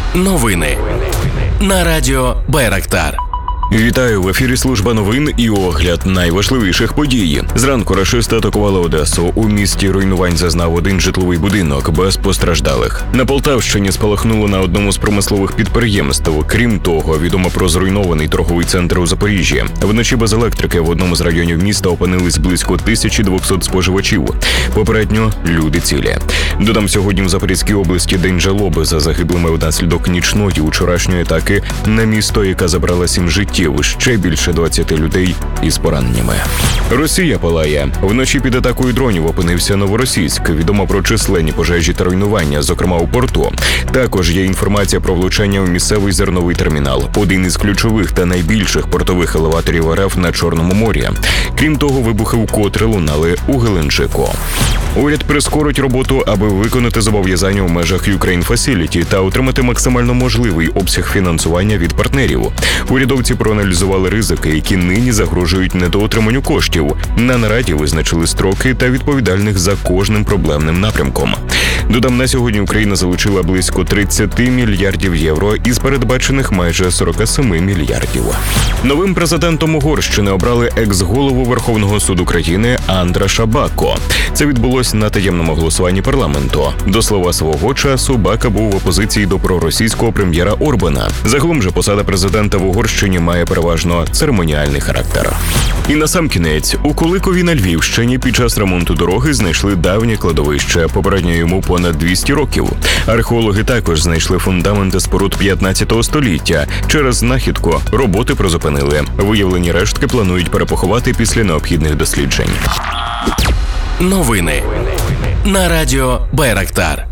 Новини на радіо Байрактар. Вітаю, в ефірі служба новин і огляд найважливіших подій. Зранку рашисти атакували Одесу. У місті руйнувань зазнав один житловий будинок без постраждалих. На Полтавщині спалахнуло на одному з промислових підприємств. Крім того, відомо про зруйнований торговий центр у Запоріжжі. Вночі без електрики в одному з районів міста опинились близько 1200 споживачів. Попередньо люди цілі. Додам, сьогодні в Запорізькій області день жалоби за загиблими внаслідок нічної учорашньої атаки на місто, яка забрала 7 життів. Ще більше 20 людей із пораненнями. Росія палає. Вночі під атакою дронів опинився Новоросійськ. Відомо про численні пожежі та руйнування, зокрема у порту. Також є інформація про влучання у місцевий зерновий термінал, один із ключових та найбільших портових елеваторів РФ на Чорному морі. Крім того, вибухи вкотре лунали у Геленджику. Уряд прискорить роботу, аби виконати зобов'язання у межах Ukraine Facility та отримати максимально можливий обсяг фінансування від партнерів. Урядовці проаналізували ризики, які нині загрожують недоотриманню коштів. На нараді визначили строки та відповідальних за кожним проблемним напрямком. Додам, на сьогодні Україна залучила близько 30 мільярдів євро із передбачених майже 47 мільярдів. Новим президентом Угорщини обрали екс-голову Верховного суду країни Андраша Бако. Це відбулось на таємному голосуванні парламенту. До слова свого часу, Бака був в опозиції до проросійського прем'єра Орбана. Загалом же посада президента в Угорщині має переважно церемоніальний характер. І насамкінець, у Куликові на Львівщині під час ремонту дороги знайшли давнє кладовище, попередньо йому понад 200 років. Археологи також знайшли фундаменти споруд 15 століття. Через знахідку роботи призупинили. Виявлені рештки планують перепоховати після необхідних досліджень. Новини на радіо Байрактар.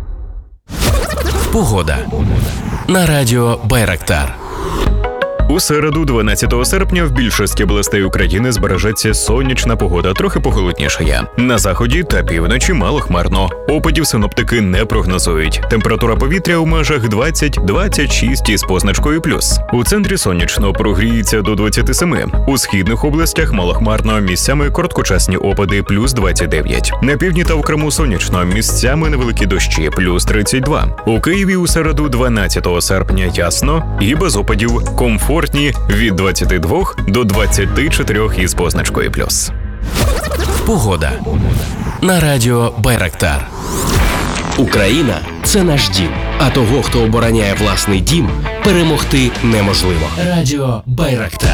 Погода на радіо Байрактар. У середу, 12 серпня, в більшості областей України збережеться сонячна погода, трохи похолоднішає. На заході та півночі малохмарно. Опадів синоптики не прогнозують. Температура повітря у межах 20-26 із позначкою плюс. У центрі сонячно, прогріється до 27. У східних областях малохмарно, місцями короткочасні опади плюс 29. На півдні та в Криму сонячно, місцями невеликі дощі плюс 32. У Києві у середу, 12 серпня, ясно і без опадів, комфортні від 22 до 24 із позначкою плюс. Погода на радіо Байрактар. Україна – це наш дім. А того, хто обороняє власний дім, перемогти неможливо. Радіо Байрактар.